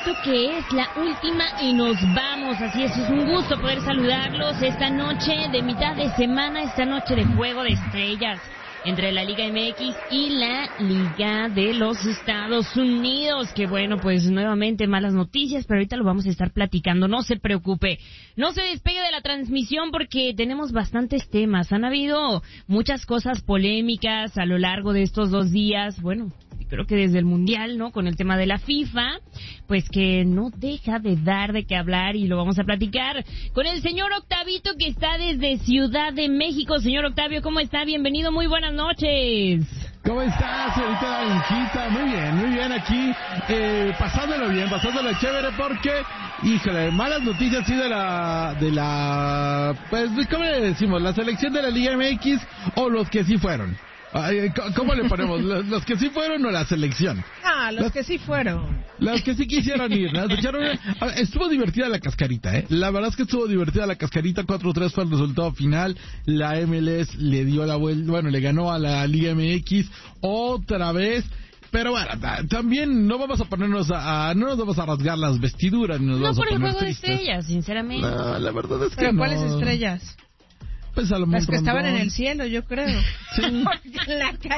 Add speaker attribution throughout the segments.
Speaker 1: esto que es la última y nos vamos. Así es un gusto poder saludarlos esta noche de mitad de semana, esta noche de Juego de Estrellas entre la Liga MX y la Liga de los Estados Unidos. Que bueno, pues nuevamente malas noticias, pero ahorita lo vamos a estar platicando. No se preocupe, no se despegue de la transmisión porque tenemos bastantes temas. Han habido muchas cosas polémicas a lo largo de estos 2 días. Bueno, creo que desde el Mundial, ¿no? Con el tema de la FIFA, pues que no deja de dar de qué hablar y lo vamos a platicar con el señor Octavito, que está desde Ciudad de México. Señor Octavio, ¿cómo está? Bienvenido, muy buenas noches.
Speaker 2: ¿Cómo estás, señorita Darinchita? Muy bien, aquí, pasándolo chévere, porque, híjole, malas noticias sí de la, pues, ¿cómo le decimos? La selección de la Liga MX o los que sí fueron. ¿Cómo le ponemos? ¿Los que sí fueron o la selección?
Speaker 3: Los que sí fueron.
Speaker 2: Los que sí quisieron ir, ¿no? Estuvo divertida la cascarita, ¿eh? La verdad es que estuvo divertida la cascarita. 4-3 fue el resultado final. La MLS le dio la vuelta, bueno, le ganó a la Liga MX otra vez. Pero bueno, también no vamos a ponernos no nos vamos a rasgar las vestiduras. Ni nos vamos
Speaker 1: por
Speaker 2: a
Speaker 1: el
Speaker 2: poner
Speaker 1: Juego
Speaker 2: tristes.
Speaker 1: de Estrellas, sinceramente.
Speaker 2: No, la verdad es que
Speaker 3: ¿Pero
Speaker 2: no.
Speaker 3: cuáles estrellas?
Speaker 2: Pues Salomón
Speaker 3: Las que
Speaker 2: Rondón.
Speaker 3: estaban en el cielo, yo creo.
Speaker 2: Sí.
Speaker 3: Porque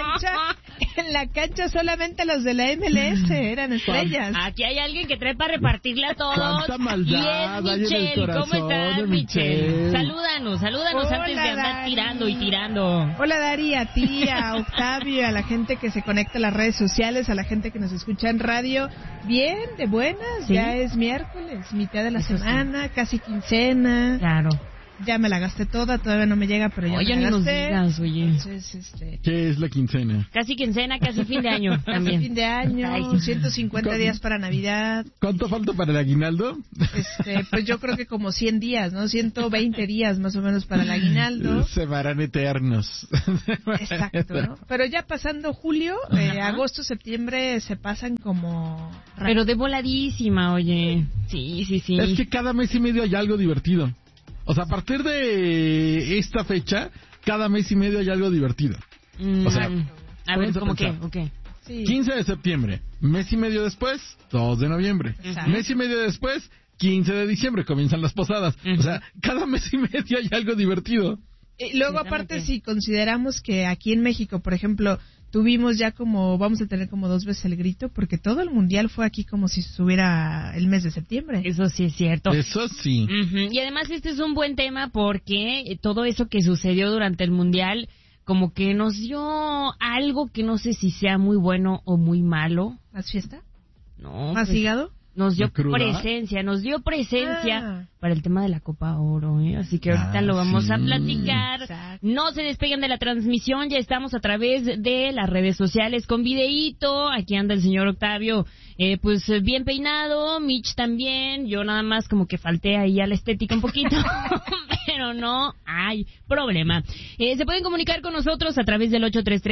Speaker 3: en la cancha solamente los de la MLS eran estrellas.
Speaker 1: Aquí hay alguien que trae para repartirle a todos.
Speaker 2: Cuánta maldad
Speaker 1: Y
Speaker 2: hay
Speaker 1: es
Speaker 2: en el
Speaker 1: Michelle. ¿Cómo
Speaker 2: corazón
Speaker 1: estás,
Speaker 2: de
Speaker 1: Michelle?
Speaker 2: Michelle.
Speaker 1: Salúdanos
Speaker 3: Hola,
Speaker 1: antes de andar
Speaker 3: Dani.
Speaker 1: tirando y tirando.
Speaker 3: Hola Dari, a ti, a Octavio, a la gente que se conecta a las redes sociales, a la gente que nos escucha en radio. Bien, de buenas,
Speaker 1: ¿Sí?
Speaker 3: ya es miércoles, mitad de la
Speaker 1: Eso
Speaker 3: semana, casi quincena.
Speaker 1: Claro.
Speaker 3: Ya me la gasté toda, todavía no me llega, pero ya
Speaker 1: Oye,
Speaker 3: me la
Speaker 1: ni nos
Speaker 3: gasté.
Speaker 1: digas, oye.
Speaker 3: Entonces,
Speaker 2: ¿Qué es la quincena?
Speaker 1: Casi quincena, casi fin de año también.
Speaker 3: fin de año,
Speaker 1: Ay, sí.
Speaker 3: 150 días para Navidad.
Speaker 2: ¿Cuánto falta para el aguinaldo?
Speaker 3: Pues yo creo que como 100 días, ¿no? 120 días más o menos para el aguinaldo.
Speaker 2: Se varán eternos.
Speaker 3: Exacto, ¿no? Pero ya pasando julio, agosto, septiembre se pasan como...
Speaker 1: Pero de voladísima, oye. Sí.
Speaker 2: Es que cada mes y medio hay algo divertido. O sea, a partir de esta fecha, cada mes y medio hay algo divertido. O sea,
Speaker 1: a ver, ¿cómo qué?
Speaker 2: pensar.
Speaker 1: Okay.
Speaker 3: Sí.
Speaker 2: 15 de septiembre, mes y medio después, 2 de noviembre.
Speaker 3: Exacto.
Speaker 2: Mes y medio después, 15 de diciembre, comienzan las posadas. O sea, cada mes y medio hay algo divertido.
Speaker 3: Y luego aparte, si consideramos que aquí en México, por ejemplo, tuvimos ya vamos a tener como 2 veces el grito, porque todo el mundial fue aquí como si estuviera el mes de septiembre.
Speaker 1: Eso sí es cierto.
Speaker 2: Eso sí.
Speaker 1: Y además este es un buen tema porque todo eso que sucedió durante el Mundial como que nos dio algo que no sé si sea muy bueno o muy malo.
Speaker 3: ¿Más fiesta?
Speaker 1: No.
Speaker 3: ¿Más hígado?
Speaker 1: Nos dio
Speaker 2: ¿Cruda?
Speaker 1: presencia para el tema de la Copa Oro, ¿eh? Así que ahorita lo vamos a platicar.
Speaker 3: Exacto.
Speaker 1: No se despeguen de la transmisión, ya estamos a través de las redes sociales con videíto. Aquí anda el señor Octavio, pues bien peinado, Mitch también. Yo nada más como que falté ahí a la estética un poquito, pero no hay problema. Se pueden comunicar con nosotros a través del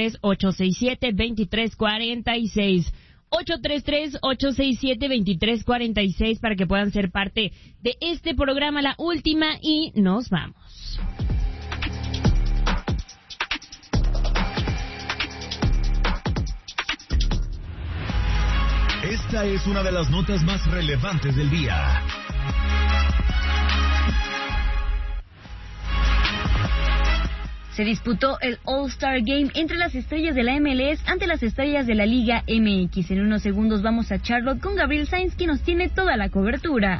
Speaker 1: 833-867-2346. 833-867-2346 para que puedan ser parte de este programa, La Última, y nos vamos.
Speaker 4: Esta es una de las notas más relevantes del día.
Speaker 5: Se disputó el All-Star Game entre las estrellas de la MLS ante las estrellas de la Liga MX. En unos segundos vamos a Charlotte con Gabriel Sainz, quien nos tiene toda la cobertura.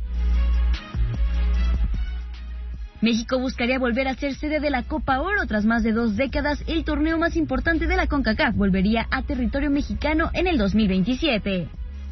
Speaker 5: México buscaría volver a ser sede de la Copa Oro. Tras más de 2 décadas, el torneo más importante de la CONCACAF volvería a territorio mexicano en el 2027.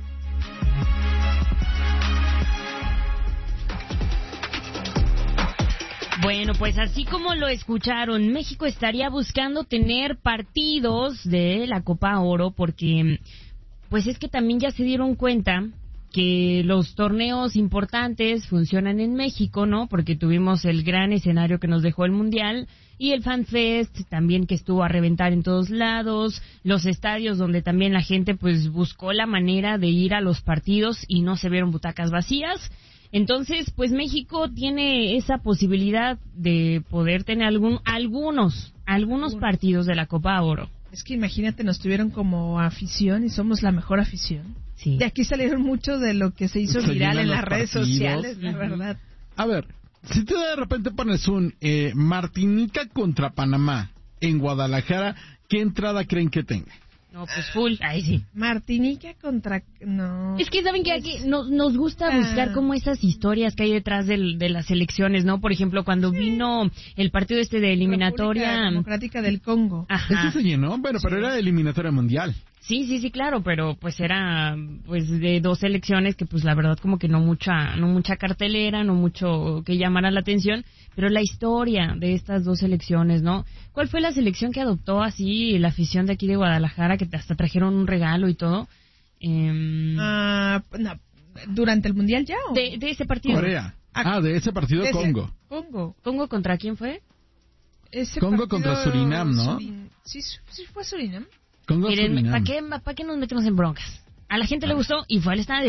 Speaker 1: Bueno, pues así como lo escucharon, México estaría buscando tener partidos de la Copa Oro porque, pues es que también ya se dieron cuenta que los torneos importantes funcionan en México, ¿no? Porque tuvimos el gran escenario que nos dejó el Mundial y el Fan Fest también, que estuvo a reventar en todos lados, los estadios donde también la gente pues buscó la manera de ir a los partidos y no se vieron butacas vacías. Entonces, pues México tiene esa posibilidad de poder tener algunos partidos de la Copa Oro.
Speaker 3: Es que imagínate, nos tuvieron como afición y somos la mejor afición.
Speaker 1: Sí.
Speaker 3: De aquí salieron mucho de lo que se hizo
Speaker 2: Se
Speaker 3: viral
Speaker 2: llenan
Speaker 3: en
Speaker 2: los
Speaker 3: las redes
Speaker 2: partidos.
Speaker 3: sociales, la verdad.
Speaker 2: A ver, si tú de repente pones un Martinica contra Panamá en Guadalajara, ¿qué entrada creen que tenga?
Speaker 1: No, pues full, ahí sí.
Speaker 3: Martinica contra... No.
Speaker 1: Es que saben que aquí nos gusta buscar como esas historias que hay detrás de las elecciones, ¿no? Por ejemplo, cuando vino el partido de eliminatoria...
Speaker 3: República Democrática del Congo.
Speaker 1: Ajá.
Speaker 2: Ese se llenó, bueno, pero era eliminatoria mundial.
Speaker 1: Sí, claro, pero pues era pues de dos selecciones que pues la verdad como que no mucha cartelera, no mucho que llamara la atención, pero la historia de estas dos selecciones, ¿no? ¿Cuál fue la selección que adoptó así la afición de aquí de Guadalajara, que hasta trajeron un regalo y todo?
Speaker 3: No, ¿durante el Mundial ya? ¿O?
Speaker 1: De ese partido.
Speaker 2: Corea. De ese partido Congo.
Speaker 3: ¿Congo
Speaker 1: contra quién fue?
Speaker 3: Ese
Speaker 2: Congo
Speaker 3: partido
Speaker 2: contra Surinam, ¿no?
Speaker 3: Sí, fue Surinam.
Speaker 2: Congo
Speaker 1: Miren,
Speaker 2: Surinam.
Speaker 1: ¿para qué nos metemos en broncas? A la gente le gustó y fue al estadio.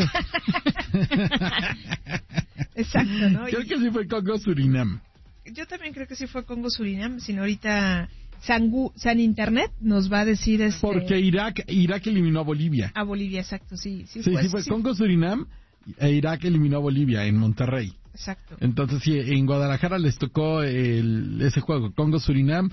Speaker 3: Exacto, ¿no?
Speaker 2: Creo que sí fue Congo Surinam.
Speaker 3: Yo también creo que sí fue Congo Surinam, sino ahorita San Internet nos va a decir
Speaker 2: Porque Irak eliminó a Bolivia.
Speaker 3: A Bolivia, exacto, sí
Speaker 2: fue Congo Surinam e Irak eliminó a Bolivia en Monterrey.
Speaker 3: Exacto.
Speaker 2: Entonces sí, en Guadalajara les tocó ese juego, Congo Surinam,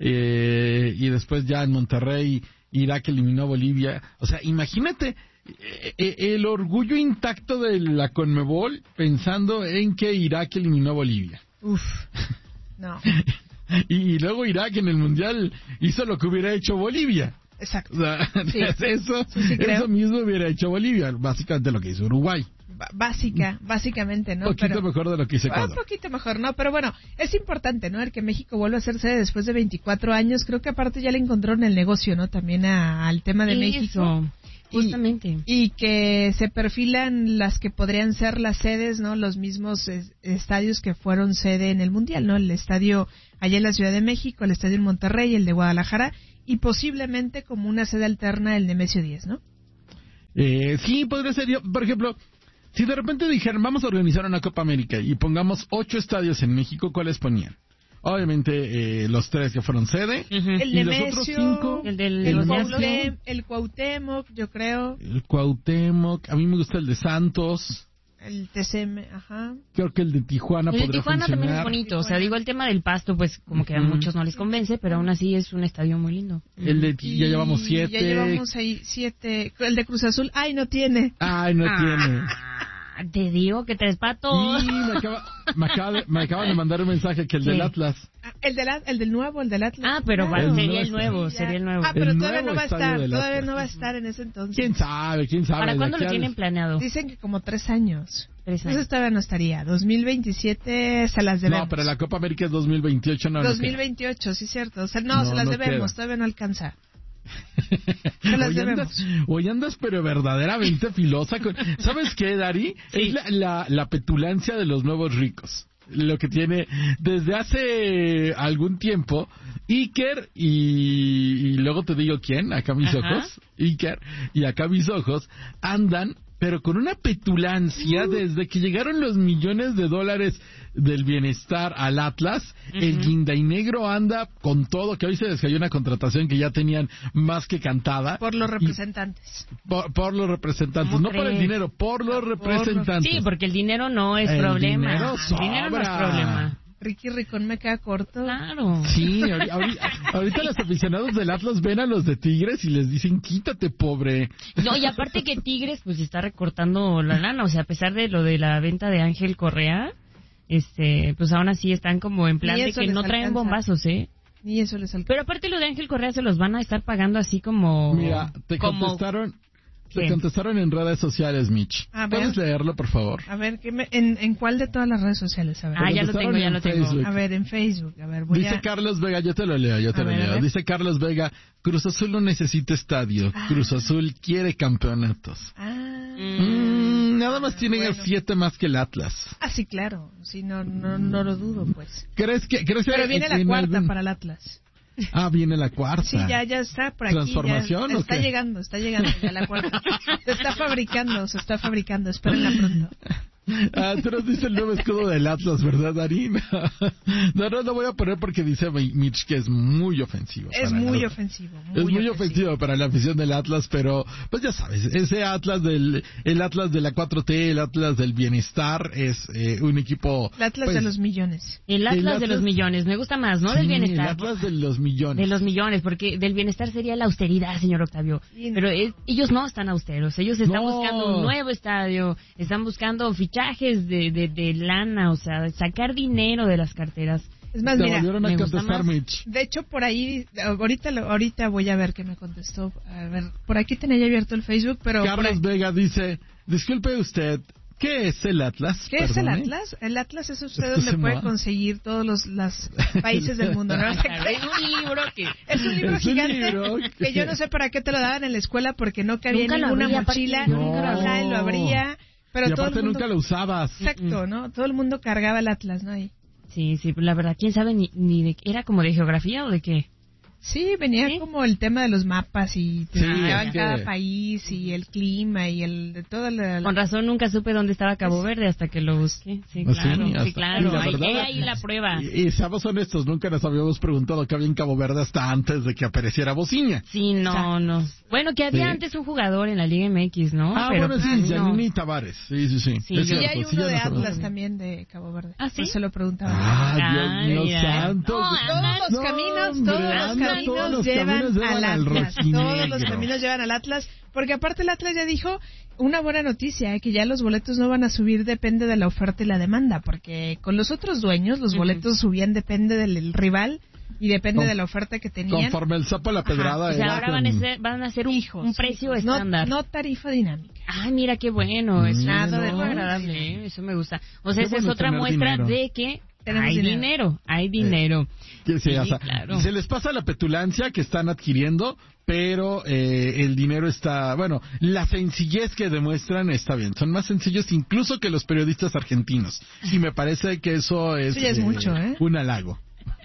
Speaker 2: y después ya en Monterrey Irak eliminó a Bolivia. O sea, imagínate el orgullo intacto de la Conmebol pensando en que Irak eliminó a Bolivia.
Speaker 3: Uf, no.
Speaker 2: Y luego Irak en el Mundial hizo lo que hubiera hecho Bolivia.
Speaker 3: Exacto.
Speaker 2: O sea,
Speaker 3: Sí.
Speaker 2: eso mismo hubiera hecho Bolivia, básicamente lo que hizo Uruguay.
Speaker 3: Básicamente, ¿no?
Speaker 2: Un poquito mejor de lo que hizo Ecuador.
Speaker 3: Un poquito mejor, ¿no? Pero bueno, es importante, ¿no? El que México vuelva a ser sede después de 24 años. Creo que aparte ya le encontraron el negocio, ¿no? También al tema de México.
Speaker 1: Justamente.
Speaker 3: Y que se perfilan las que podrían ser las sedes, ¿no? Los mismos estadios que fueron sede en el Mundial, ¿no? El estadio allá en la Ciudad de México, el estadio en Monterrey, el de Guadalajara, y posiblemente como una sede alterna el Nemesio 10, ¿no?
Speaker 2: Sí, podría ser yo. Por ejemplo, si de repente dijeran, vamos a organizar una Copa América y pongamos 8 estadios en México, ¿cuáles ponían? Obviamente los 3 que fueron sede.
Speaker 3: El
Speaker 2: y
Speaker 3: Nemesio,
Speaker 2: los otros 5,
Speaker 3: el Cuauhtémoc, yo creo.
Speaker 2: El Cuauhtémoc, a mí me gusta el de Santos.
Speaker 3: El TCM, ajá.
Speaker 2: Creo que el de Tijuana podría
Speaker 1: El de Tijuana
Speaker 2: funcionar.
Speaker 1: también es bonito. O sea, digo, el tema del pasto, pues como que a muchos no les convence, pero aún así es un estadio muy lindo.
Speaker 2: El de ya llevamos 7.
Speaker 3: Ya llevamos ahí 7. El de Cruz Azul, ¡ay, no tiene!
Speaker 2: Ay, no tiene.
Speaker 1: Te digo que 3 patos.
Speaker 2: Y me acaban de mandar un mensaje que el del Atlas.
Speaker 3: El del nuevo, el del Atlas.
Speaker 1: Pero
Speaker 3: claro.
Speaker 1: sería el nuevo.
Speaker 3: Pero
Speaker 2: El
Speaker 3: todavía
Speaker 2: nuevo
Speaker 3: no va a
Speaker 2: estadio
Speaker 3: estar,
Speaker 2: del Atlas.
Speaker 3: no va a estar en ese entonces.
Speaker 2: ¿Quién sabe?
Speaker 1: ¿Para cuándo lo tienen planeado?
Speaker 3: Dicen que como 3 años.
Speaker 1: 3 años.
Speaker 3: Entonces todavía no estaría. 2027 se las debemos.
Speaker 2: No, pero la Copa América es 2028, no.
Speaker 3: 2028, sí, cierto. O sea, no, se las
Speaker 2: no
Speaker 3: debemos,
Speaker 2: queda.
Speaker 3: todavía no alcanza. Se las debemos.
Speaker 2: Hoy andas pero verdaderamente filosa. ¿Sabes qué, Dari?
Speaker 1: Sí.
Speaker 2: Es la petulancia de los nuevos ricos. Lo que tiene desde hace algún tiempo Iker y luego te digo quién, acá mis ojos, Iker y acá mis ojos andan pero con una petulancia desde que llegaron los millones de dólares del bienestar al Atlas. El guindainegro anda con todo, que hoy se descayó una contratación que ya tenían más que cantada.
Speaker 3: Por los representantes.
Speaker 2: Por los representantes, no por el dinero, por los representantes.
Speaker 1: Sí, porque el dinero no es
Speaker 2: El
Speaker 1: problema.
Speaker 2: dinero
Speaker 1: El dinero no es
Speaker 2: sobra.
Speaker 1: problema.
Speaker 3: Ricky Ricón me queda corto.
Speaker 1: Claro.
Speaker 2: Sí, ahorita los aficionados del Atlas ven a los de Tigres y les dicen, quítate, pobre.
Speaker 1: No, y aparte que Tigres pues está recortando la lana, o sea, a pesar de lo de la venta de Ángel Correa, pues aún así están como en plan
Speaker 3: Ni
Speaker 1: de
Speaker 3: eso
Speaker 1: que
Speaker 3: les
Speaker 1: no traen
Speaker 3: alcanza.
Speaker 1: bombazos,
Speaker 3: Ni eso les alcanza.
Speaker 1: Pero aparte lo de Ángel Correa se los van a estar pagando así como...
Speaker 2: Mira, te contestaron en redes sociales, Mitch.
Speaker 3: A ver.
Speaker 2: ¿Puedes leerlo, por favor?
Speaker 3: A ver, ¿en cuál de todas las redes sociales? A ver.
Speaker 1: ya lo tengo.
Speaker 2: Facebook.
Speaker 3: A ver, en Facebook. A ver,
Speaker 2: Dice Carlos Vega, yo te lo leo.
Speaker 3: A ver.
Speaker 2: Dice Carlos Vega, Cruz Azul no necesita estadio. Cruz Azul quiere campeonatos. Nada más tienen
Speaker 3: bueno.
Speaker 2: 7 más que el Atlas.
Speaker 3: Sí, claro. Sí, no lo dudo, pues.
Speaker 2: ¿Crees que
Speaker 3: Pero viene la
Speaker 2: en
Speaker 3: cuarta para el Atlas.
Speaker 2: viene la cuarta.
Speaker 3: Sí, ya está por aquí.
Speaker 2: ¿Transformación
Speaker 3: ya
Speaker 2: o qué?
Speaker 3: Está llegando ya la cuarta. Se está fabricando, espérenla pronto.
Speaker 2: Tú nos dices el nuevo escudo del Atlas, ¿verdad, Darina? No lo voy a poner porque dice Mitch que es muy ofensivo.
Speaker 3: Es muy ofensivo.
Speaker 2: Es muy ofensivo para la afición del Atlas, pero pues ya sabes, ese Atlas el Atlas de la 4T, el Atlas del bienestar, es un equipo...
Speaker 3: El Atlas
Speaker 2: pues,
Speaker 3: de los millones.
Speaker 1: El Atlas de los millones, me gusta más, ¿no?
Speaker 2: Sí,
Speaker 1: Del bienestar.
Speaker 2: el Atlas de los millones.
Speaker 1: De los millones, porque del bienestar sería la austeridad, señor Octavio.
Speaker 3: Sí,
Speaker 1: Pero ellos no están austeros, ellos están
Speaker 2: No.
Speaker 1: buscando un nuevo estadio, están buscando fichajes de lana, o sea, sacar dinero de las carteras.
Speaker 3: Es más,
Speaker 2: Te
Speaker 3: mira,
Speaker 2: volvieron a
Speaker 1: me gusta
Speaker 2: contestar,
Speaker 1: más.
Speaker 2: Mitch.
Speaker 3: de hecho, por ahí, ahorita voy a ver qué me contestó. A ver, por aquí tenía ya abierto el Facebook, pero... por
Speaker 2: Carlos
Speaker 3: ahí-
Speaker 2: Vega dice, disculpe usted, ¿qué es el Atlas?
Speaker 3: ¿Qué es el
Speaker 2: Perdone.
Speaker 3: Atlas? El Atlas es usted
Speaker 2: Esto
Speaker 3: donde
Speaker 2: se
Speaker 3: puede
Speaker 2: movía.
Speaker 3: conseguir todos los países del mundo, ¿no?
Speaker 1: Claro, es un libro que...
Speaker 3: Es un libro
Speaker 2: Es un
Speaker 3: gigante
Speaker 2: libro
Speaker 3: que yo no sé para qué te lo daban en la escuela porque no cabía
Speaker 1: Nunca
Speaker 3: en
Speaker 1: lo
Speaker 3: ninguna
Speaker 1: abría, aparte,
Speaker 3: mochila,
Speaker 1: yo
Speaker 2: nunca lo abría.
Speaker 3: nadie lo abría, pero
Speaker 2: Y
Speaker 3: todo
Speaker 2: aparte
Speaker 3: el mundo...
Speaker 2: nunca lo usabas.
Speaker 3: Exacto, ¿no? Todo el mundo cargaba el Atlas, ¿no? Ahí.
Speaker 1: Sí, la verdad, quién sabe ni de... ¿Era como de geografía o de qué?
Speaker 3: Sí, venía
Speaker 1: ¿Sí?
Speaker 3: como el tema de los mapas y te
Speaker 2: Sí,
Speaker 3: explicaban
Speaker 2: es que-
Speaker 3: cada país y el clima y el de toda la...
Speaker 1: Con razón nunca supe dónde estaba Cabo Verde hasta que lo busqué. Sí,
Speaker 2: Ah,
Speaker 1: claro,
Speaker 2: sí, hasta-
Speaker 1: sí, claro.
Speaker 2: y la
Speaker 1: Ahí,
Speaker 2: verdad-
Speaker 1: ahí la prueba.
Speaker 2: Y seamos honestos, nunca nos habíamos preguntado qué había en Cabo Verde hasta antes de que apareciera Bociña.
Speaker 1: Sí, no. Bueno, que había
Speaker 2: Sí.
Speaker 1: antes un jugador en la Liga MX, ¿no?
Speaker 2: Bueno,
Speaker 1: pues,
Speaker 2: sí,
Speaker 1: no.
Speaker 2: Giannini Tavares. Sí.
Speaker 1: Sí,
Speaker 2: Es
Speaker 1: yo-
Speaker 3: Y
Speaker 2: cierto,
Speaker 3: hay
Speaker 2: sí,
Speaker 3: uno
Speaker 2: ya
Speaker 3: de
Speaker 2: nos
Speaker 3: Atlas
Speaker 2: hablamos.
Speaker 3: también de Cabo Verde.
Speaker 1: ¿Ah, sí?
Speaker 3: Pues se lo preguntaba.
Speaker 2: Ah, Dios mío
Speaker 1: mira.
Speaker 2: santo.
Speaker 1: No,
Speaker 3: Todos los caminos,
Speaker 2: hombre,
Speaker 3: todos los
Speaker 2: anda,
Speaker 3: caminos
Speaker 2: todos los
Speaker 3: llevan
Speaker 2: caminos llevan
Speaker 3: al
Speaker 2: al
Speaker 3: Atlas.
Speaker 2: rojinegro.
Speaker 3: Todos los caminos llevan al Atlas. Porque aparte el Atlas ya dijo una buena noticia, que ya los boletos no van a subir, depende de la oferta y la demanda. Porque con los otros dueños, los boletos subían, depende del rival y depende de la oferta que tenían.
Speaker 2: Conforme el sapo a la pedrada.
Speaker 1: O sea,
Speaker 2: era
Speaker 1: ahora
Speaker 2: con-
Speaker 1: van a ser un precio
Speaker 3: Hijos,
Speaker 1: estándar.
Speaker 3: No tarifa dinámica.
Speaker 1: Ay, mira qué bueno. Es
Speaker 3: Nada de
Speaker 1: muy
Speaker 3: bueno.
Speaker 1: agradable. Eso me gusta. O sea,
Speaker 2: Qué
Speaker 1: esa es
Speaker 2: bueno
Speaker 1: otra
Speaker 2: tener
Speaker 1: muestra
Speaker 2: dinero.
Speaker 1: de que
Speaker 3: Tenemos dinero.
Speaker 1: hay dinero.
Speaker 2: Que sí,
Speaker 1: Sí,
Speaker 2: o sea,
Speaker 1: claro.
Speaker 2: se les pasa la petulancia que están adquiriendo, pero el dinero está, bueno, la sencillez que demuestran está bien. Son más sencillos incluso que los periodistas argentinos. Y me parece que eso es,
Speaker 3: Eso ya es mucho, ¿eh?
Speaker 2: un halago.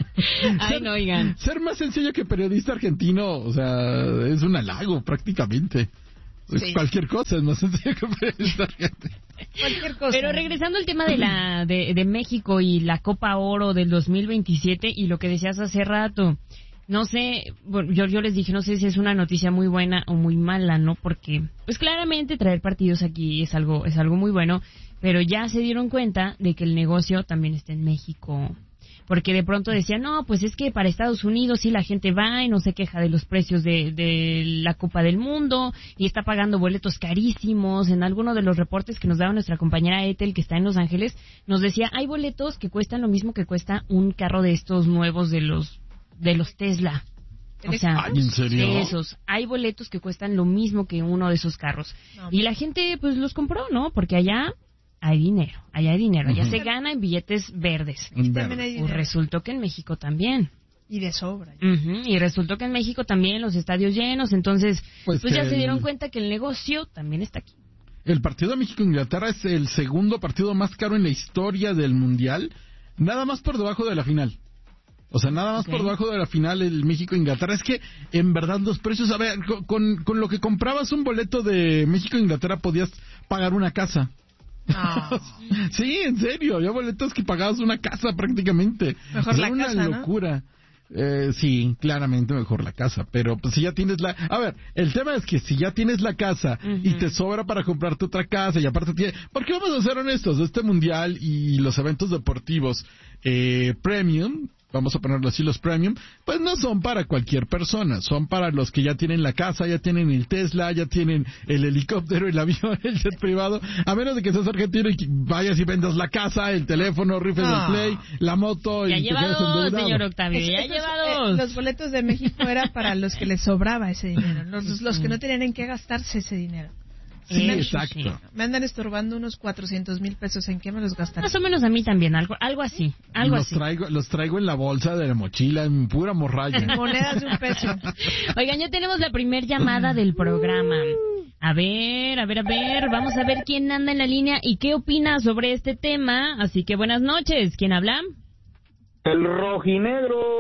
Speaker 1: Ay, no, oigan.
Speaker 2: Ser más sencillo que periodista argentino, o sea, es un halago prácticamente.
Speaker 3: Sí.
Speaker 2: Cualquier cosa es más sencillo que periodista argentino.
Speaker 3: Cualquier cosa.
Speaker 1: Pero regresando al tema de México y la Copa Oro del 2027 y lo que decías hace rato, no sé, bueno, yo les dije, no sé si es una noticia muy buena o muy mala, ¿no? Porque, pues claramente traer partidos aquí es algo muy bueno, pero ya se dieron cuenta de que el negocio también está en México. Porque de pronto decían, no, pues es que para Estados Unidos sí la gente va y no se queja de los precios de la Copa del Mundo y está pagando boletos carísimos. En alguno de los reportes que nos daba nuestra compañera Ethel, que está en Los Ángeles, nos decía, hay boletos que cuestan lo mismo que cuesta un carro de estos nuevos de los Tesla. O sea,
Speaker 2: Ay, ¿en serio?
Speaker 1: de esos. Hay boletos que cuestan lo mismo que uno de esos carros.
Speaker 3: No.
Speaker 1: Y la gente pues los compró, ¿no? Porque allá hay dinero, allá se gana en billetes verdes.
Speaker 3: Y también hay
Speaker 1: Pues
Speaker 3: dinero.
Speaker 1: resultó que en México también.
Speaker 3: Y de sobra.
Speaker 1: Y resultó que en México también los estadios llenos, entonces
Speaker 2: Pues
Speaker 1: pues ya
Speaker 2: el-
Speaker 1: se dieron cuenta que el negocio también está aquí.
Speaker 2: El partido de México-Inglaterra es el segundo partido más caro en la historia del Mundial, nada más por debajo de la final. O sea, nada más
Speaker 1: Ok.
Speaker 2: por debajo de la final el México-Inglaterra. Es que, en verdad, los precios... A ver, con lo que comprabas un boleto de México-Inglaterra podías pagar una casa.
Speaker 3: No.
Speaker 2: Sí, en serio, había boletos que pagabas una casa prácticamente.
Speaker 3: Mejor
Speaker 2: Era
Speaker 3: la
Speaker 2: una
Speaker 3: casa, ¿no?
Speaker 2: locura. Sí, claramente mejor la casa, pero pues si ya tienes la... A ver, el tema es que si ya tienes la casa y te sobra para comprarte otra casa y aparte tiene... Porque vamos a ser honestos, este mundial y los eventos deportivos premium, vamos a ponerlo así, los premium, pues no son para cualquier persona, son para los que ya tienen la casa, ya tienen el Tesla, ya tienen el helicóptero, el avión, el jet privado, a menos de que seas argentino y que vayas y vendas la casa, el teléfono, rifles del Play, la moto
Speaker 1: Ya
Speaker 2: y te
Speaker 1: lleva
Speaker 2: quedas
Speaker 1: dos,
Speaker 2: endeudado.
Speaker 1: señor Octavio, ya
Speaker 3: Estos,
Speaker 1: lleva dos.
Speaker 3: los boletos de México era para los que les sobraba ese dinero, los que no tenían en qué gastarse ese dinero.
Speaker 2: Sí,
Speaker 1: Eso
Speaker 2: exacto.
Speaker 1: sí.
Speaker 3: Me andan estorbando unos 400,000 pesos, ¿en qué me los gastaré?
Speaker 1: Más o menos a mí también, algo así, algo así.
Speaker 2: Los traigo en la bolsa de la mochila, en pura morralla.
Speaker 3: Monedas de un peso.
Speaker 1: Oigan, ya tenemos la primer llamada del programa. A ver, vamos a ver quién anda en la línea y qué opina sobre este tema. Así que buenas noches, ¿quién habla?
Speaker 6: El rojinegro.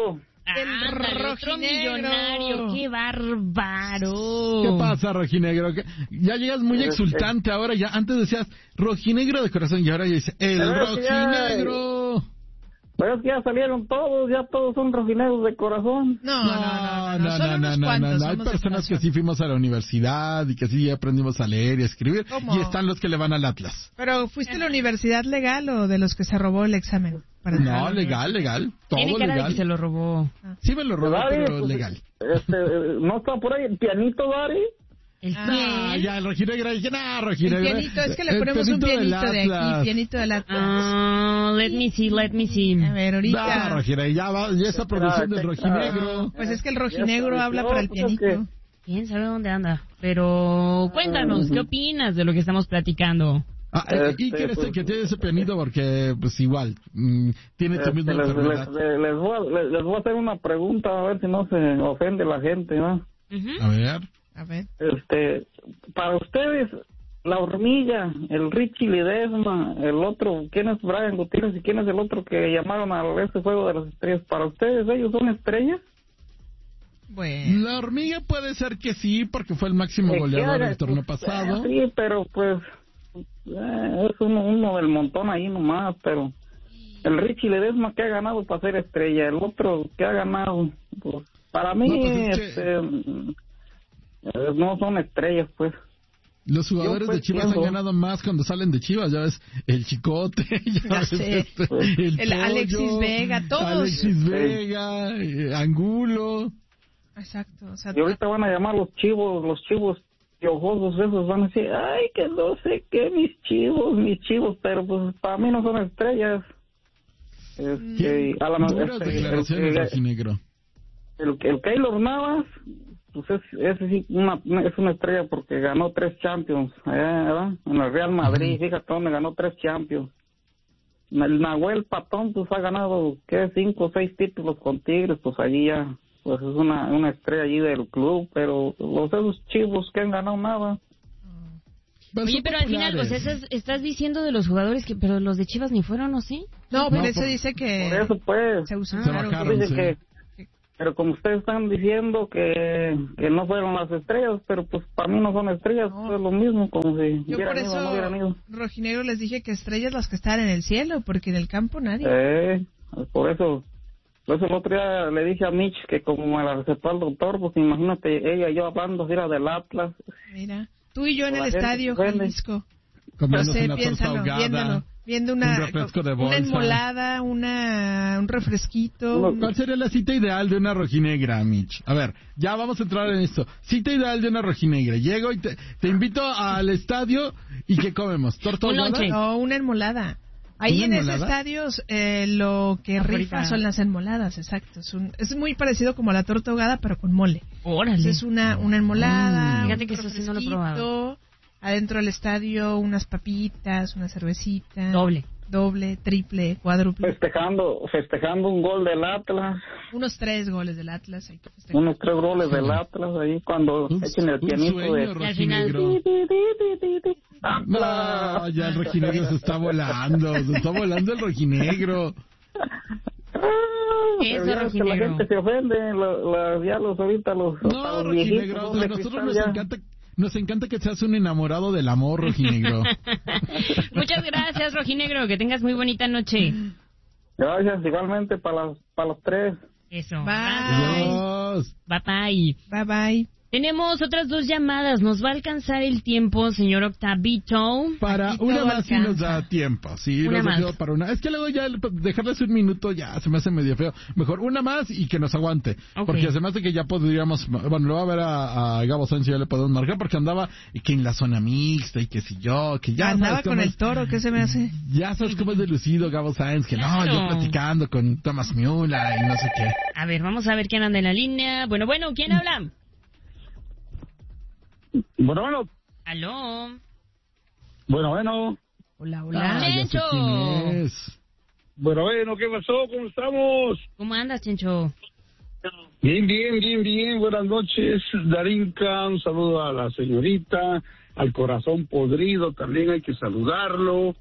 Speaker 1: Ándale, otro millonario, qué bárbaro.
Speaker 2: ¿Qué pasa, rojinegro? Ya llegas muy exultante ahora, ya antes decías rojinegro de corazón y ahora ya dice el rojinegro.
Speaker 6: Pero es que ya salieron todos, ya todos son rojinegros de corazón.
Speaker 3: No. Solo unos cuantos.
Speaker 2: Hay personas que sí fuimos a la universidad y que sí aprendimos a leer y a escribir.
Speaker 3: ¿Cómo?
Speaker 2: Y están los que le van al Atlas.
Speaker 3: ¿Pero fuiste a la universidad legal o de los que se robó el examen?
Speaker 2: No, legal. Todo
Speaker 1: Tiene cara
Speaker 2: legal.
Speaker 1: de que se lo robó.
Speaker 2: Sí me lo robó,
Speaker 6: Dari,
Speaker 2: pero
Speaker 6: pues,
Speaker 2: legal.
Speaker 6: ¿no está por ahí el pianito, Dari?
Speaker 2: Ya, el rojinegro. Dije, no,
Speaker 3: El
Speaker 2: rojinegro.
Speaker 3: pianito, es que le ponemos un pianito de aquí, pianito del Atlas.
Speaker 1: Let me see.
Speaker 3: A ver, ahorita.
Speaker 2: No, rojinegro, ya esa producción del rojinegro.
Speaker 3: Pues es que el rojinegro habla para el pianito.
Speaker 1: ¿Quién sabe dónde anda? Pero cuéntanos, ¿qué opinas de lo que estamos platicando?
Speaker 2: ¿Y quieres que tiene ese pianito? Porque, pues igual, tiene tu misma enfermedad.
Speaker 6: Les voy a hacer una pregunta, a ver si no se ofende la gente, ¿no?
Speaker 2: A ver.
Speaker 6: Para ustedes, la hormiga, el Richie Ledesma, el otro, ¿quién es Brian Gutiérrez y quién es el otro que llamaron a ese juego de las estrellas? ¿Para ustedes ellos son estrellas?
Speaker 3: Bueno.
Speaker 2: La hormiga puede ser que sí, porque fue el máximo goleador del torneo pasado.
Speaker 6: Sí, pero pues es uno del montón ahí nomás, pero el Richie Ledesma que ha ganado para ser estrella, el otro que ha ganado, pues para mí no son estrellas, pues.
Speaker 2: Los jugadores de Chivas han ganado más cuando salen de Chivas, ya ves, el Chicote, el Pollo,
Speaker 3: Alexis Vega, todos.
Speaker 2: Angulo.
Speaker 3: Exacto. O sea,
Speaker 6: y ahorita van a llamar los chivos piojosos esos, van a decir, ay, que no sé qué, mis chivos, pero pues para mí no son estrellas. A la
Speaker 2: duras declaraciones, rojinegro.
Speaker 6: El Keylor Navas, pues ese sí es una estrella porque ganó 3 Champions ¿verdad? En el Real Madrid. Fíjate dónde ganó 3 Champions. El Nahuel Patón pues ha ganado 5 o 6 títulos con Tigres, pues allí ya pues es una estrella allí del club, pero esos chivos que han ganado nada.
Speaker 1: Oye, pero al final, o sea, estás diciendo de los jugadores pero los de Chivas ni fueron, ¿o sí?
Speaker 3: No, pero eso dice que
Speaker 6: por eso pues
Speaker 3: se usaron.
Speaker 6: Pero como ustedes están diciendo que no fueron las estrellas, pero pues para mí no son estrellas, es lo mismo, como si
Speaker 3: yo por eso,
Speaker 6: no hubieran ido.
Speaker 3: Rojinegro, les dije que estrellas las que están en el cielo, porque en el campo nadie.
Speaker 6: Por eso el otro día le dije a Mitch que como me la recetó el doctor, pues imagínate ella y yo hablando del Atlas.
Speaker 3: Mira, tú y yo en el estadio, Jalisco.
Speaker 2: Comiéndose una torta ahogada.
Speaker 3: Viendo
Speaker 2: un refresco de bolsa,
Speaker 3: una enmolada, un refresquito.
Speaker 2: ¿Cuál sería la cita ideal de una rojinegra, Mitch? A ver, ya vamos a entrar en esto. Cita ideal de una rojinegra. Llego y te invito al estadio y ¿qué comemos? ¿Torta ahogada?
Speaker 3: No, una enmolada. Ahí en ese estadio lo que rifa son las enmoladas, exacto. Es muy parecido como a la torta ahogada, pero con mole.
Speaker 1: Órale.
Speaker 3: Es una enmolada.
Speaker 1: Fíjate que eso sí no lo he probado.
Speaker 3: Adentro del estadio unas papitas, una cervecita. Doble, triple, cuádruple.
Speaker 6: Festejando un gol del Atlas.
Speaker 3: Unos 3 goles del Atlas. Hay que
Speaker 6: unos 3 goles del Atlas ahí cuando echen el pianito
Speaker 2: de... Al final... No, ya el rojinegro se está volando el rojinegro.
Speaker 1: Eso, rojinegro.
Speaker 6: La gente se ofende, los
Speaker 2: rojinegro, a nosotros nos encanta que seas un enamorado del amor, rojinegro.
Speaker 1: Muchas gracias, rojinegro, que tengas muy bonita noche.
Speaker 6: Gracias, igualmente para los 3.
Speaker 1: Eso.
Speaker 2: Bye.
Speaker 1: Bye bye. Tenemos otras 2 llamadas. ¿Nos va a alcanzar el tiempo, señor Octavito?
Speaker 2: Para una más sí nos da tiempo. Sí,
Speaker 1: una más.
Speaker 2: Para una. Es que luego ya dejarles un minuto ya se me hace medio feo. Mejor una más y que nos aguante. Okay. Porque se me hace que ya podríamos... Bueno, lo va a ver a Gabo Sánchez, ya le podemos marcar porque andaba que en la zona mixta y que si yo, que ya...
Speaker 3: Andaba con el toro, ¿qué se me hace?
Speaker 2: Ya sabes cómo es de lucido Gabo Sánchez, que no, yo platicando con Thomas Müller y no sé qué.
Speaker 1: A ver, vamos a ver quién anda en la línea. Bueno, ¿quién habla?
Speaker 6: Bueno.
Speaker 1: ¿Aló?
Speaker 6: Bueno.
Speaker 3: Hola.
Speaker 1: Chencho.
Speaker 6: Bueno, ¿qué pasó? ¿Cómo estamos?
Speaker 1: ¿Cómo andas, Chencho?
Speaker 6: Bien. Buenas noches, Darinka. Un saludo a la señorita, al corazón podrido, también hay que saludarlo.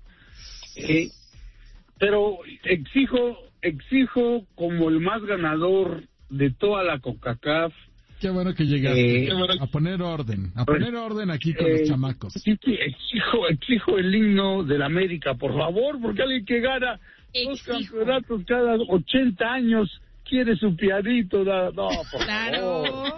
Speaker 6: Pero exijo como el más ganador
Speaker 7: de toda la CONCACAF.
Speaker 2: Qué bueno que llegaste a poner orden aquí con los chamacos.
Speaker 7: Exijo el himno de la América, por favor, porque alguien que gana dos campeonatos cada 80 años quiere su piadito. No, por favor.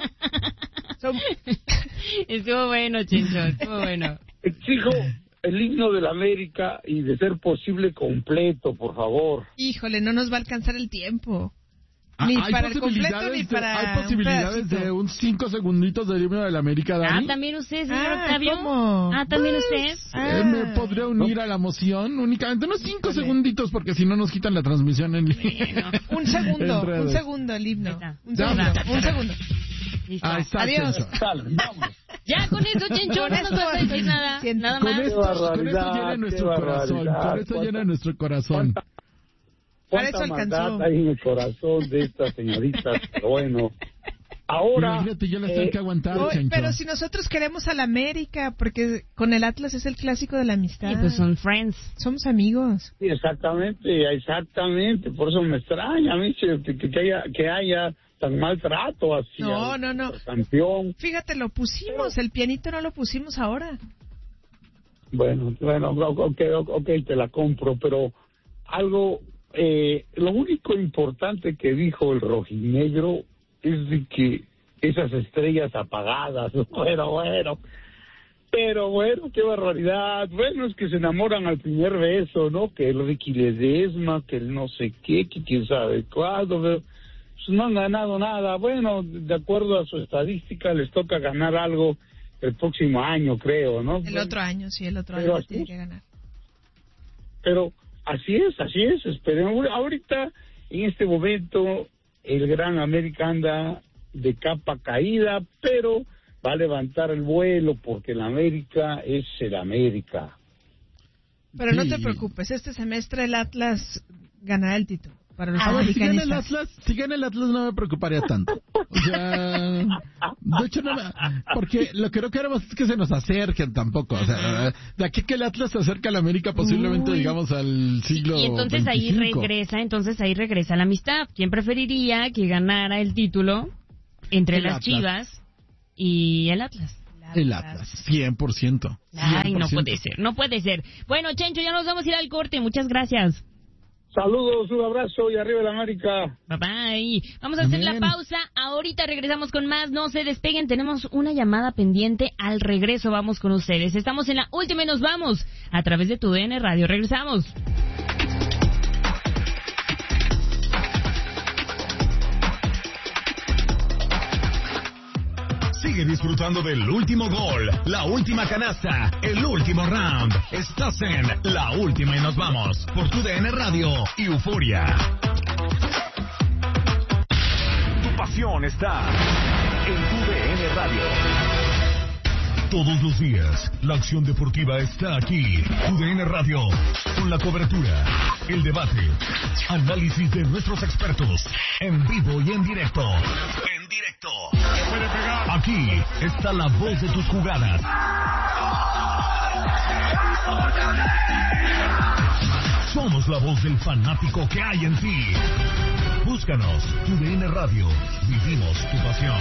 Speaker 1: Estuvo bueno, Chencho, estuvo bueno.
Speaker 7: Exijo el himno de la América y de ser posible completo, por favor.
Speaker 3: Híjole, no nos va a alcanzar el tiempo. Ni para el completo ni para
Speaker 2: hay posibilidades de un 5 segunditos del himno de la América, Dani.
Speaker 1: ¿También usted, señor Octavio?
Speaker 3: ¿Cómo?
Speaker 1: ¿También usted?
Speaker 2: Me podría unir a la moción únicamente unos 5 segunditos porque si no nos quitan la transmisión en línea.
Speaker 3: Un segundo el himno. Un segundo.
Speaker 1: Listo.
Speaker 2: Ahí está,
Speaker 3: Adiós.
Speaker 7: Vamos.
Speaker 1: Ya con eso, Chencho, no nos vas a decir nada. Nada
Speaker 2: Con
Speaker 1: más.
Speaker 2: esto llena nuestro corazón. Con esto llena nuestro corazón.
Speaker 7: ¿Cuánta maldad hay en el corazón de estas señoritas? Pero bueno, ahora...
Speaker 2: Imagínate, yo las tengo que aguantar, Chencho.
Speaker 3: Pero si nosotros queremos a la América, porque con el Atlas es el clásico de la amistad.
Speaker 1: Sí, pues son friends.
Speaker 3: Somos amigos.
Speaker 7: Sí, exactamente. Por eso me extraña a mí que haya tan mal trato así.
Speaker 3: No.
Speaker 7: Campeón.
Speaker 3: Fíjate, lo pusimos, el pianito no lo pusimos ahora.
Speaker 7: Bueno, ok, te la compro, pero algo... lo único importante que dijo el rojinegro es de que esas estrellas apagadas, pero bueno, qué barbaridad. Bueno, es que se enamoran al primer beso, ¿no? Que el Ricky Ledesma, que el no sé qué, que quién sabe cuándo, pero pues no han ganado nada. Bueno, de acuerdo a su estadística, les toca ganar algo el próximo año, creo, ¿no?
Speaker 3: El otro año tiene que ganar.
Speaker 7: Pero así es, esperemos. Ahorita, en este momento, el Gran América anda de capa caída, pero va a levantar el vuelo porque el América es el América.
Speaker 3: Pero no te preocupes, este semestre el Atlas ganará el título. Para los
Speaker 2: americanistas. Si gana el Atlas no me preocuparía tanto. O sea, de hecho porque lo que no queremos es que se nos acerquen tampoco. O sea, de aquí que el Atlas se acerca a la América posiblemente digamos al siglo
Speaker 1: Y entonces
Speaker 2: 25.
Speaker 1: ahí regresa la amistad. ¿Quién preferiría que ganara el título entre las
Speaker 2: Atlas.
Speaker 1: Chivas y el Atlas?
Speaker 2: El Atlas, 100%.
Speaker 1: Ay, no puede ser. Bueno, Chencho, ya nos vamos a ir al corte. Muchas gracias.
Speaker 7: Saludos, un abrazo y arriba el América.
Speaker 1: Bye bye. Vamos a hacer la pausa. Ahorita regresamos con más. No se despeguen. Tenemos una llamada pendiente. Al regreso vamos con ustedes. Estamos en la última y nos vamos a través de TUDN Radio. Regresamos.
Speaker 4: Sigue disfrutando del último gol, la última canasta, el último round. Estás en La Última y nos vamos por TUDN Radio y Euforia. Tu pasión está en TUDN Radio. Todos los días, la acción deportiva está aquí. TUDN Radio, con la cobertura, el debate, análisis de nuestros expertos, en vivo y en directo. Aquí está la voz de tus jugadas. Somos la voz del fanático que hay en ti. Búscanos, TUDN Radio. Vivimos tu pasión.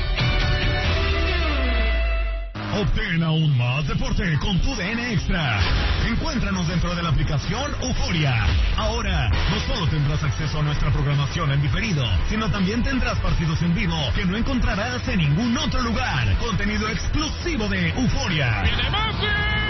Speaker 4: Obtén aún más deporte con TUDN Extra. Encuéntranos dentro de la aplicación Euforia. Ahora, no solo tendrás acceso a nuestra programación en diferido, sino también tendrás partidos en vivo que no encontrarás en ningún otro lugar. Contenido exclusivo de Euforia. ¡Viene Messi!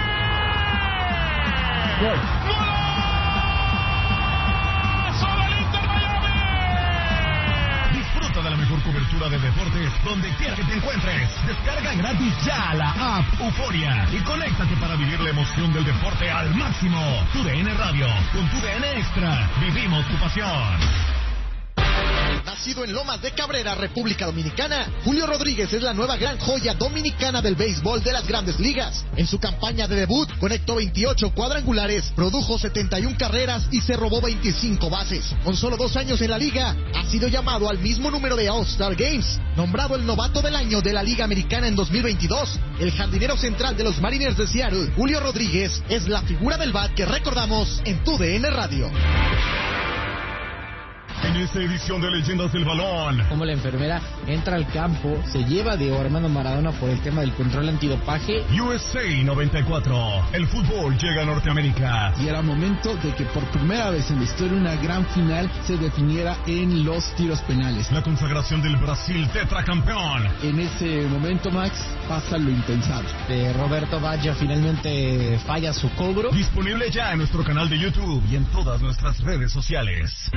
Speaker 4: Disfruta de la mejor cobertura de deportes donde quiera que te encuentres. Descarga gratis ya la app Euforia y conéctate para vivir la emoción del deporte al máximo. TUDN Radio, con TUDN Extra, vivimos tu pasión.
Speaker 8: Nacido en Lomas de Cabrera, República Dominicana, Julio Rodríguez es la nueva gran joya dominicana del béisbol de las Grandes Ligas. En su campaña de debut, conectó 28 cuadrangulares, produjo 71 carreras y se robó 25 bases. Con solo 2 años en la liga, ha sido llamado al mismo número de All-Star Games. Nombrado el novato del año de la Liga Americana en 2022, el jardinero central de los Mariners de Seattle, Julio Rodríguez, es la figura del bat que recordamos en TUDN Radio.
Speaker 4: En esta edición de Leyendas del Balón,
Speaker 9: como la enfermera entra al campo, se lleva a Diego Armando Maradona por el tema del control antidopaje.
Speaker 4: USA 94, el fútbol llega a Norteamérica.
Speaker 2: Y era momento de que por primera vez en la historia una gran final se definiera en los tiros penales.
Speaker 4: La consagración del Brasil tetracampeón.
Speaker 2: En ese momento, Max, pasa lo impensable.
Speaker 9: Roberto Baggio finalmente falla su cobro.
Speaker 4: Disponible ya en nuestro canal de YouTube y en todas nuestras redes sociales.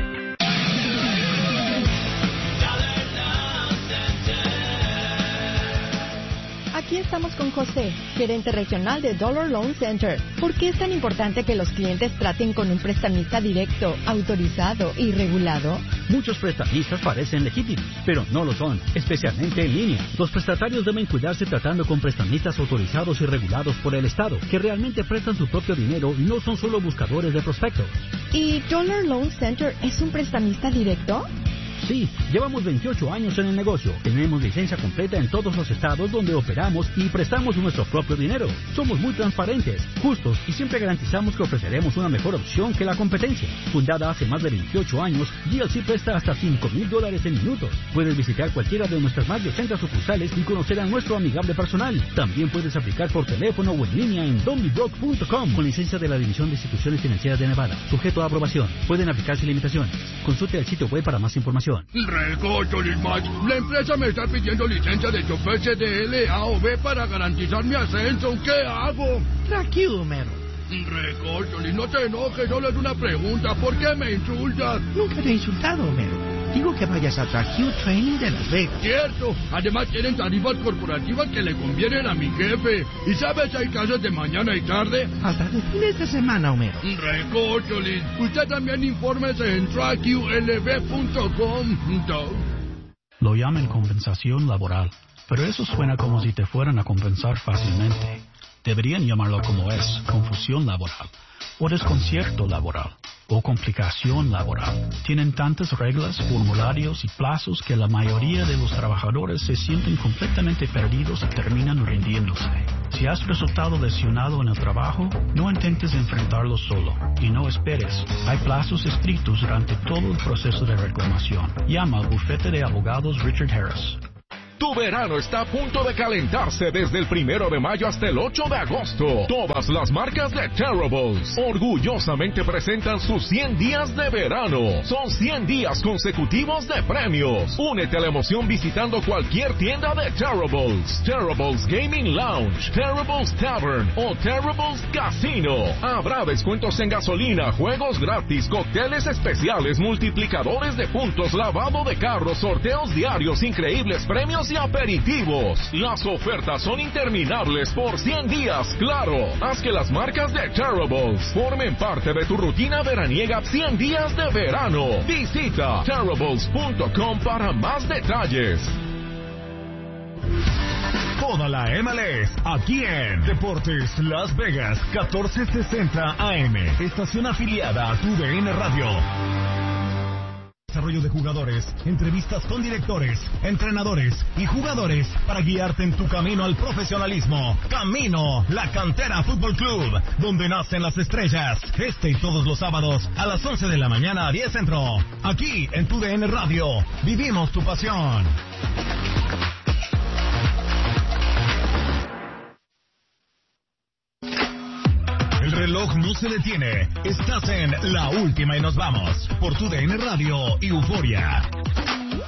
Speaker 10: Aquí estamos con José, gerente regional de Dollar Loan Center. ¿Por qué es tan importante que los clientes traten con un prestamista directo, autorizado y regulado?
Speaker 11: Muchos prestamistas parecen legítimos, pero no lo son, especialmente en línea. Los prestatarios deben cuidarse tratando con prestamistas autorizados y regulados por el Estado, que realmente prestan su propio dinero y no son solo buscadores de prospectos.
Speaker 10: ¿Y Dollar Loan Center es un prestamista directo?
Speaker 11: Sí, llevamos 28 años en el negocio. Tenemos licencia completa en todos los estados donde operamos y prestamos nuestro propio dinero. Somos muy transparentes, justos y siempre garantizamos que ofreceremos una mejor opción que la competencia. Fundada hace más de 28 años, DLC presta hasta $5,000 en minutos. Puedes visitar cualquiera de nuestras más de 80 sucursales y conocer a nuestro amigable personal. También puedes aplicar por teléfono o en línea en donbybroke.com con licencia de la División de Instituciones Financieras de Nevada. Sujeto a aprobación. Pueden aplicarse limitaciones. Consulte el sitio web para más información.
Speaker 12: Recócholis, Max. La empresa me está pidiendo licencia de chofer CDL, A o B para garantizar mi ascenso. ¿Qué hago?
Speaker 13: Tranquilo, Homero.
Speaker 12: Recócholis, no te enojes, solo es una pregunta. ¿Por qué me insultas?
Speaker 13: Nunca te he insultado, Homero. Digo que vayas a Trajillo Training de Las Vegas.
Speaker 12: Cierto. Además tienen tarifas corporativas que le convienen a mi jefe. ¿Y sabes si hay clases de mañana y tarde?
Speaker 13: Hasta de fines de semana, Homero.
Speaker 12: Recócholis, usted también infórmese en traqlb.com.
Speaker 14: Lo llaman compensación laboral, pero eso suena como si te fueran a compensar fácilmente. Deberían llamarlo como es, confusión laboral, o desconcierto laboral, o complicación laboral. Tienen tantas reglas, formularios y plazos que la mayoría de los trabajadores se sienten completamente perdidos y terminan rindiéndose. Si has resultado lesionado en el trabajo, no intentes enfrentarlo solo y no esperes. Hay plazos estrictos durante todo el proceso de reclamación. Llama al bufete de abogados Richard Harris.
Speaker 15: Tu verano está a punto de calentarse desde el 1 de mayo hasta el 8 de agosto. Todas las marcas de Terribles orgullosamente presentan sus 100 días de verano. Son 100 días consecutivos de premios. Únete a la emoción visitando cualquier tienda de Terribles. Terribles Gaming Lounge, Terribles Tavern o Terribles Casino. Habrá descuentos en gasolina, juegos gratis, cócteles especiales, multiplicadores de puntos, lavado de carros, sorteos diarios, increíbles premios y aperitivos. Las ofertas son interminables por 100 días, claro. Haz que las marcas de Terribles formen parte de tu rutina veraniega 100 días de verano. Visita Terribles.com para más detalles.
Speaker 4: Toda la MLS, aquí en Deportes Las Vegas, 1460 AM, estación afiliada a TUDN Radio. Desarrollo de jugadores, entrevistas con directores, entrenadores y jugadores para guiarte en tu camino al profesionalismo. Camino, La Cantera Fútbol Club, donde nacen las estrellas. Este y todos los sábados a las 11 de la mañana a 10 Centro. Aquí en TUDN Radio, vivimos tu pasión. El reloj no se detiene. Estás en La Última y nos vamos por TUDN Radio y Euforia.